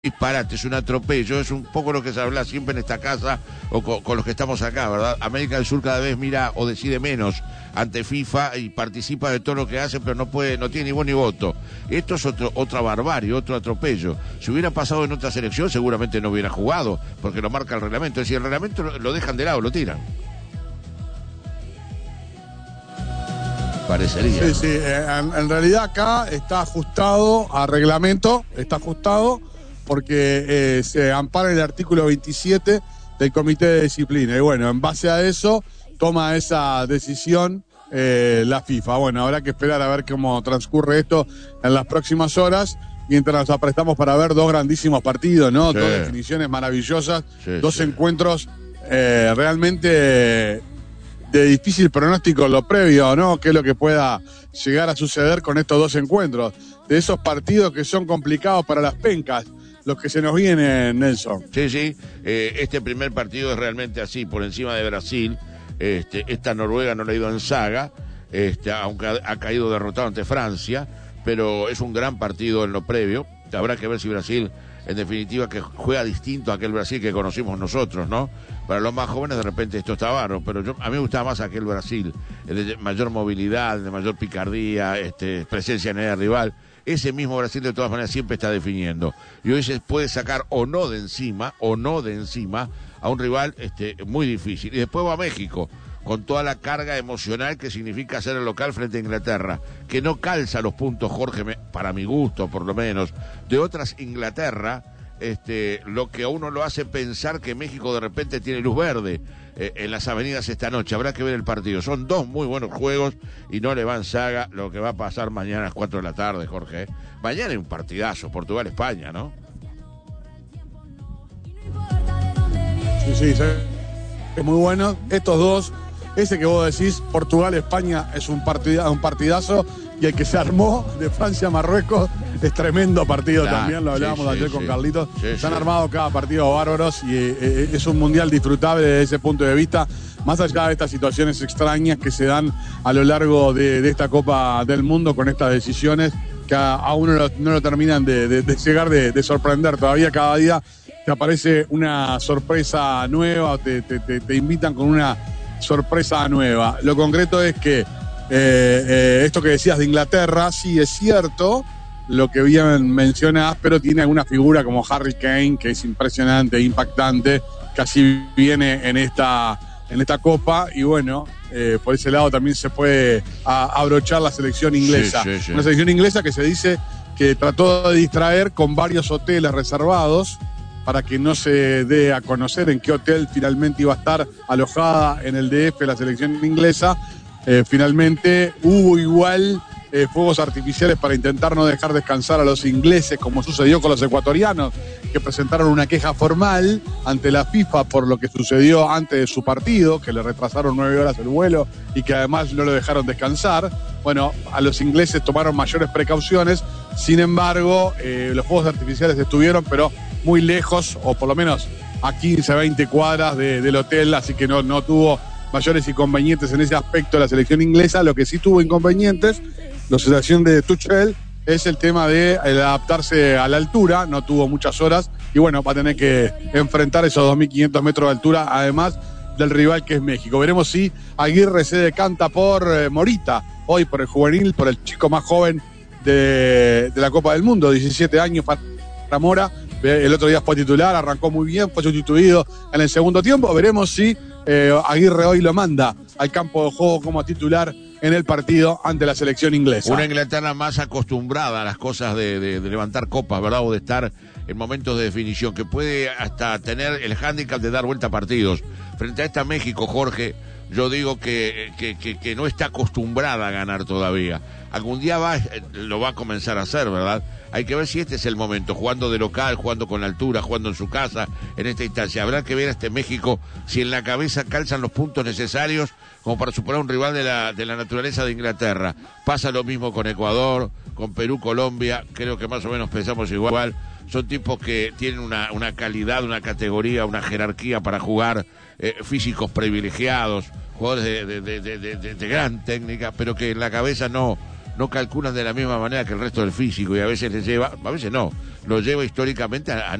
disparate, es un atropello, es un poco lo que se habla siempre en esta casa o con los que estamos acá, ¿verdad? América del Sur cada vez mira o decide menos ante FIFA y participa de todo lo que hace, pero no tiene ni voz ni voto. Esto es otra barbarie, otro atropello. Si hubiera pasado en otra selección, seguramente no hubiera jugado, porque lo marca el reglamento. Es decir, el reglamento lo dejan de lado, lo tiran. Parecería. Sí, en realidad acá está ajustado a reglamento, está ajustado porque se ampara el artículo 27 del Comité de Disciplina. Y bueno, en base a eso toma esa decisión la FIFA. Bueno, habrá que esperar a ver cómo transcurre esto en las próximas horas, mientras nos aprestamos para ver dos grandísimos partidos, ¿no? Sí. Dos definiciones maravillosas, sí, dos encuentros realmente de difícil pronóstico en lo previo, ¿no? ¿Qué es lo que pueda llegar a suceder con estos dos encuentros? De esos partidos que son complicados para las pencas, los que se nos vienen, Nelson. Sí, este primer partido es realmente así, por encima de Brasil. Esta Noruega no le ha ido en saga, aunque ha caído derrotado ante Francia, pero es un gran partido en lo previo. Habrá que ver si Brasil, en definitiva, que juega distinto a aquel Brasil que conocimos nosotros, ¿no? Para los más jóvenes de repente esto está barro, pero a mí me gustaba más aquel Brasil, el de mayor movilidad, el de mayor picardía, presencia en el rival. Ese mismo Brasil de todas maneras siempre está definiendo. Y hoy se puede sacar o no de encima a un rival muy difícil. Y después va a México, con toda la carga emocional que significa ser el local frente a Inglaterra, que no calza los puntos, Jorge, para mi gusto por lo menos, de otras Inglaterra, lo que a uno lo hace pensar que México de repente tiene luz verde en las avenidas esta noche. Habrá que ver el partido. Son dos muy buenos juegos y no le van saga lo que va a pasar mañana a las 4 de la tarde, Jorge. Mañana hay un partidazo, Portugal-España, ¿no? Sí, es muy bueno. Estos dos, ese que vos decís, Portugal-España, es un partidazo, y el que se armó de Francia-Marruecos es tremendo partido también, lo hablábamos ayer con Carlitos. Se han armado cada partido bárbaros y es un mundial disfrutable desde ese punto de vista, más allá de estas situaciones extrañas que se dan a lo largo de esta Copa del Mundo con estas decisiones que a uno no lo terminan de llegar de sorprender. Todavía cada día te aparece una sorpresa nueva, te invitan con una sorpresa nueva. Lo concreto es que esto que decías de Inglaterra, sí es cierto, lo que bien mencionás, pero tiene alguna figura como Harry Kane, que es impresionante, impactante, que así viene en esta Copa, y bueno, por ese lado también se puede abrochar la selección inglesa. Sí. Una selección inglesa que se dice que trató de distraer con varios hoteles reservados para que no se dé a conocer en qué hotel finalmente iba a estar alojada en el DF la selección inglesa. Finalmente hubo igual fuegos artificiales para intentar no dejar descansar a los ingleses, como sucedió con los ecuatorianos, que presentaron una queja formal ante la FIFA por lo que sucedió antes de su partido, que le retrasaron 9 horas el vuelo y que además no lo dejaron descansar. Bueno, a los ingleses tomaron mayores precauciones, sin embargo, los fuegos artificiales estuvieron, pero muy lejos, o por lo menos a 15, 20 cuadras del hotel, así que no tuvo mayores inconvenientes en ese aspecto de la selección inglesa. Lo que sí tuvo inconvenientes, la selección de Tuchel, es el tema de adaptarse a la altura. No tuvo muchas horas y bueno, va a tener que enfrentar esos 2.500 metros de altura, además del rival que es México. Veremos si Aguirre se decanta por Morita, hoy por el juvenil, por el chico más joven de la Copa del Mundo, 17 años para Mora. El otro día fue titular, arrancó muy bien, fue sustituido en el segundo tiempo. Veremos si Aguirre hoy lo manda al campo de juego como titular en el partido ante la selección inglesa. Una Inglaterra más acostumbrada a las cosas de levantar copas, ¿verdad? O de estar en momentos de definición, que puede hasta tener el hándicap de dar vuelta a partidos. Frente a esta México, Jorge, yo digo que no está acostumbrada a ganar todavía. Algún día lo va a comenzar a hacer, ¿verdad? Hay que ver si este es el momento, jugando de local, jugando con la altura, jugando en su casa, en esta instancia. Habrá que ver a este México si en la cabeza calzan los puntos necesarios como para superar un rival de la naturaleza de Inglaterra. Pasa lo mismo con Ecuador, con Perú, Colombia, creo que más o menos pensamos igual. Son tipos que tienen una calidad, una categoría, una jerarquía para jugar, físicos privilegiados, jugadores de gran técnica, pero que en la cabeza no calculan de la misma manera que el resto del físico, y a veces lo lleva históricamente a